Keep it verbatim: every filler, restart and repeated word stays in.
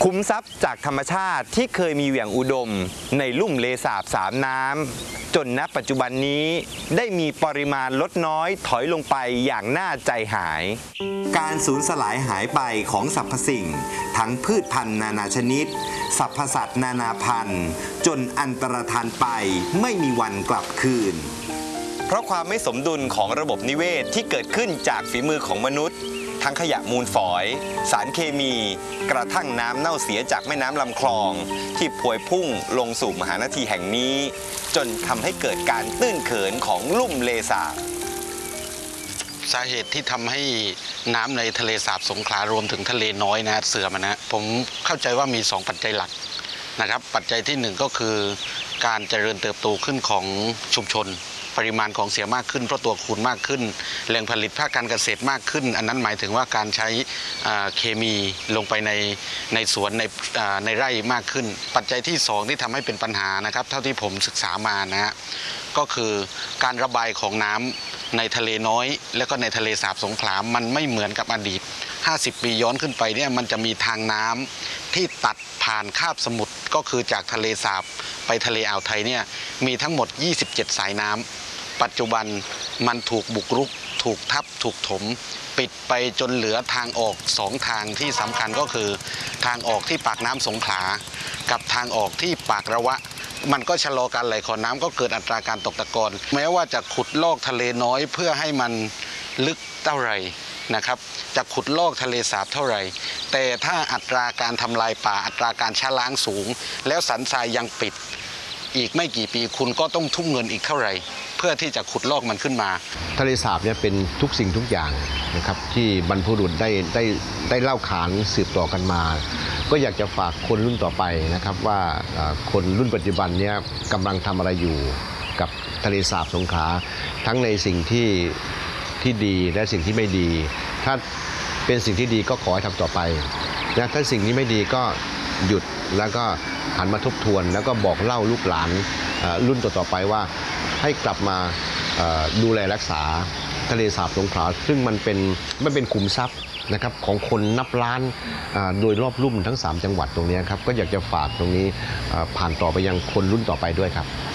คุ้มทรัพย์จากธรรมชาติที่เคยมีอย่างอุดมในลุ่มเลสาบสามน้ำจนณปัจจุบันนี้ได้มีปริมาณลดน้อยถอยลงไปอย่างน่าใจหายการสูญสลายหายไปของสรรพสิ่งทั้งพืชพันธุ์นานาชนิดสรรพสัตว์นานาพันธุ์จนอันตรธานไปไม่มีวันกลับคืนเพราะความไม่สมดุลของระบบนิเวศที่เกิดขึ้นจากฝีมือของมนุษย์ทั้งขยะมูลฝอยสารเคมีกระทั่งน้ำเน่าเสียจากแม่น้ำลำคลองที่พวยพุ่งลงสู่มหานาทีแห่งนี้จนทำให้เกิดการตื้นเขินของลุ่มเลสาบสาเหตุที่ทำให้น้ำในทะเลสาบสงขลารวมถึงทะเลน้อยนะเสื่อมนะผมเข้าใจว่ามีสองปัจจัยหลักนะครับปัจจัยที่หนึ่งก็คือการเจริญเติบโตขึ้นของชุมชนปริมาณของเสียมากขึ้นเพราะตัวคูณมากขึ้นแหล่งผลิตภาคการเกษตรมากขึ้นอันนั้นหมายถึงว่าการใช้เคมีลงไปในในสวนในในไร่มากขึ้นปัจจัยที่สองที่ทำให้เป็นปัญหานะครับเท่าที่ผมศึกษามานะฮะก็คือการระบายของน้ำในทะเลน้อยและก็ในทะเลสาบสงขลามันไม่เหมือนกับอดีตห้าสิบปีย้อนขึ้นไปเนี่ยมันจะมีทางน้ำที่ตัดผ่านคาบสมุทรก็คือจากทะเลสาบไปทะเลอ่าวไทยเนี่ยมีทั้งหมดยี่สิบเจ็ดสายน้ำปัจจุบันมันถูกบุกรุกถูกทับถูกถมปิดไปจนเหลือทางออกสองทางที่สำคัญก็คือทางออกที่ปากน้ำสงขลากับทางออกที่ปากระวะมันก็ชะลอการไหลของน้ำก็เกิดอัตราการตกตะกอนแม้ว่าจะขุดลอกทะเลน้อยเพื่อให้มันลึกเท่าไหร่นะครับจะขุดลอกทะเลสาบเท่าไหร่แต่ถ้าอัตราการทำลายป่าอัตราการชะล้างสูงแล้วสันทรายยังปิดอีกไม่กี่ปีคุณก็ต้องทุ่มเงินอีกเท่าไหร่เพื่อที่จะขุดลอกมันขึ้นมาทะเลสาบเนี่ยเป็นทุกสิ่งทุกอย่างนะครับที่บรรพบุรุษได้ได้ได้เล่าขานสืบต่อกันมาก็อยากจะฝากคนรุ่นต่อไปนะครับว่าคนรุ่นปัจจุบันเนี่ยกำลังทำอะไรอยู่กับทะเลสาบสงขลาทั้งในสิ่งที่ที่ดีและสิ่งที่ไม่ดีถ้าเป็นสิ่งที่ดีก็ขอให้ทำต่อไปนะถ้าสิ่งที่ไม่ดีก็หยุดแล้วก็หันมาทบทวนแล้วก็บอกเล่าลูกหลานรุ่นต่อๆไปว่าให้กลับมาดูแลรักษาทะเลสาบสงขลาซึ่งมันเป็นมันเป็นขุมทรัพย์นะครับของคนนับล้านโดยรอบลุ่มทั้งสามจังหวัดตรงนี้ครับก็อยากจะฝากตรงนี้ผ่านต่อไปยังคนรุ่นต่อไปด้วยครับ